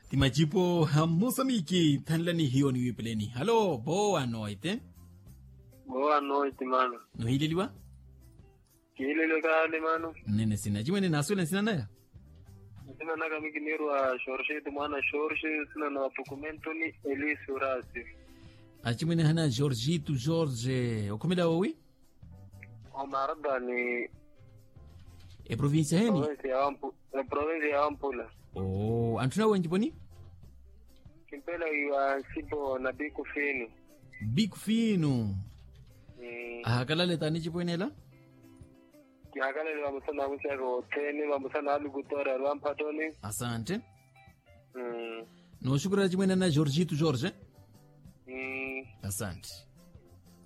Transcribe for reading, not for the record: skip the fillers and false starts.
Timajipo Mozambique tanlani hiyo ni wipeleni. Hello, boa noite. Boa noite, mano. No hililiwa? Kilele kale, mano. Nene sina. Jimene naswele sina naya? Sina naga mikinirwa Jorge tumana Jorge sina na dokumento ni Elise Urasi. Achimene hana Jorgito Jorge. Okomela owi? Omarada ni Provincia heni? provincia ya Ampula. Oh, antuna wenjiponi? Kimpela iwa sipo na biku finu. Biku finu. Ahakalale tani chipoenela? Kihakalale wamusana mchako teni, wamusana alu gutora wampatoni. Asante. No shukura chimene na Jorgito Jorge? Asante.